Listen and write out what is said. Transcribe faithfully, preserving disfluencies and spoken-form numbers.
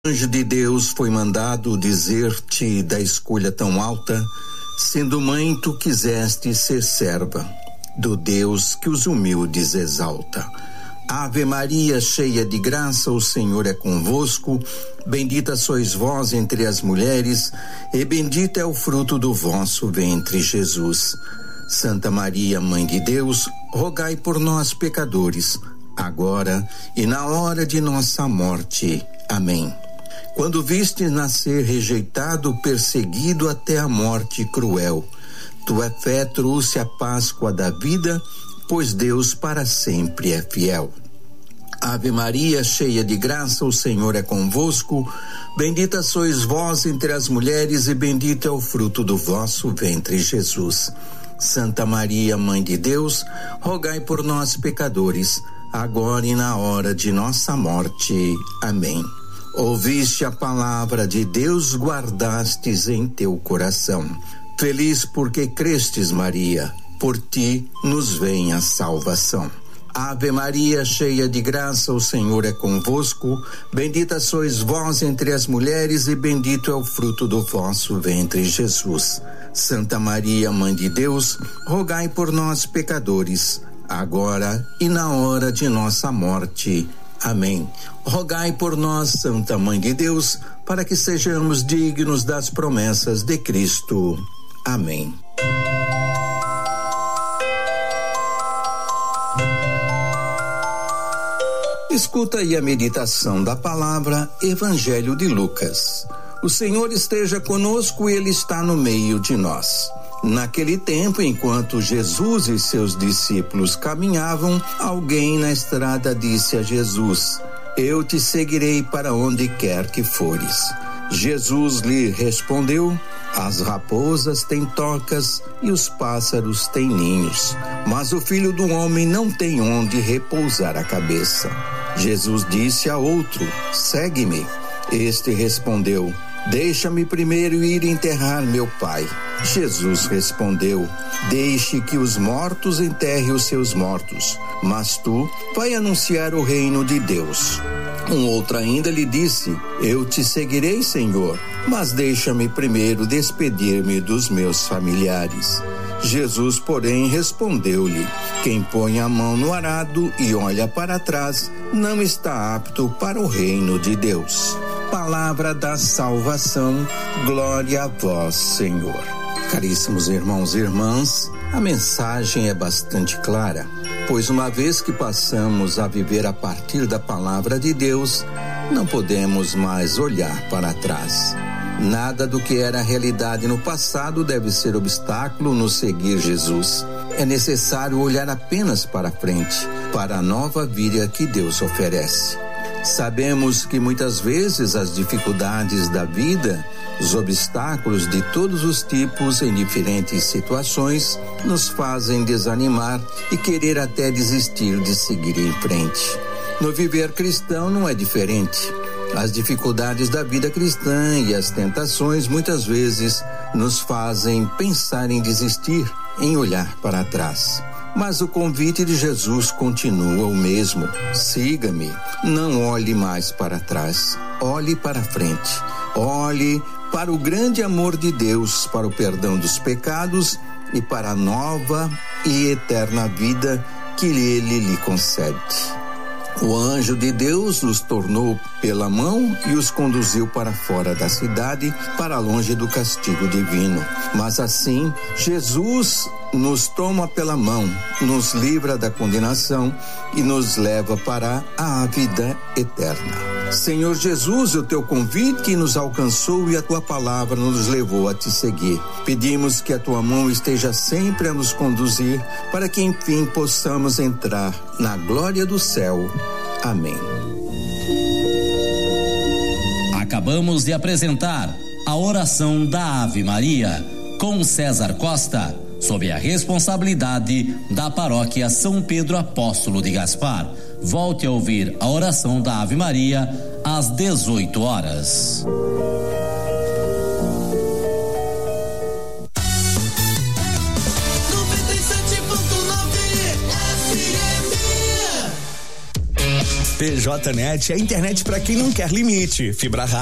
Anjo de Deus foi mandado dizer-te da escolha tão alta, sendo mãe tu quiseste ser serva do Deus que os humildes exalta. Ave Maria, cheia de graça, o Senhor é convosco, bendita sois vós entre as mulheres, e bendito é o fruto do vosso ventre, Jesus. Santa Maria, Mãe de Deus, rogai por nós, pecadores, agora e na hora de nossa morte. Amém. Quando viste nascer rejeitado, perseguido até a morte cruel, tua fé trouxe a Páscoa da vida, pois Deus para sempre é fiel. Ave Maria, cheia de graça, o Senhor é convosco, bendita sois vós entre as mulheres e bendito é o fruto do vosso ventre, Jesus. Santa Maria, Mãe de Deus, rogai por nós, pecadores, agora e na hora de nossa morte. Amém. Ouviste a palavra de Deus, guardastes em teu coração. Feliz porque crestes, Maria, por ti nos vem a salvação. Ave Maria, cheia de graça, o Senhor é convosco, bendita sois vós entre as mulheres e bendito é o fruto do vosso ventre, Jesus. Santa Maria, Mãe de Deus, rogai por nós, pecadores, agora e na hora de nossa morte. Amém. Rogai por nós, Santa Mãe de Deus, para que sejamos dignos das promessas de Cristo. Amém. Escuta aí a meditação da palavra, Evangelho de Lucas. O Senhor esteja conosco e Ele está no meio de nós. Naquele tempo, enquanto Jesus e seus discípulos caminhavam, alguém na estrada disse a Jesus: Eu te seguirei para onde quer que fores. Jesus lhe respondeu: As raposas têm tocas e os pássaros têm ninhos, mas o Filho do Homem não tem onde repousar a cabeça. Jesus disse a outro: Segue-me. Este respondeu: Deixa-me primeiro ir enterrar meu pai. Jesus respondeu: Deixe que os mortos enterrem os seus mortos, mas tu vai anunciar o reino de Deus. Um outro ainda lhe disse: Eu te seguirei, Senhor, mas deixa-me primeiro despedir-me dos meus familiares. Jesus, porém, respondeu-lhe: Quem põe a mão no arado e olha para trás não está apto para o reino de Deus. Palavra da salvação, glória a vós, Senhor. Caríssimos irmãos e irmãs, a mensagem é bastante clara, pois uma vez que passamos a viver a partir da palavra de Deus, não podemos mais olhar para trás. Nada do que era realidade no passado deve ser obstáculo no seguir Jesus. É necessário olhar apenas para frente, para a nova vida que Deus oferece. Sabemos que muitas vezes as dificuldades da vida, os obstáculos de todos os tipos em diferentes situações, nos fazem desanimar e querer até desistir de seguir em frente. No viver cristão não é diferente. As dificuldades da vida cristã e as tentações muitas vezes nos fazem pensar em desistir, em olhar para trás. Mas o convite de Jesus continua o mesmo: siga-me, não olhe mais para trás, olhe para frente, olhe para o grande amor de Deus, para o perdão dos pecados e para a nova e eterna vida que Ele lhe concede. O anjo de Deus os tornou pela mão e os conduziu para fora da cidade, para longe do castigo divino. Mas assim, Jesus nos toma pela mão, nos livra da condenação e nos leva para a vida eterna. Senhor Jesus, o teu convite nos alcançou e a tua palavra nos levou a te seguir. Pedimos que a tua mão esteja sempre a nos conduzir, para que enfim possamos entrar na glória do céu. Amém. Acabamos de apresentar a oração da Ave Maria com César Costa, sob a responsabilidade da Paróquia São Pedro Apóstolo de Gaspar. Volte a ouvir a oração da Ave Maria às dezoito horas. noventa e sete ponto nove F M P J Net é a internet para quem não quer limite. Fibra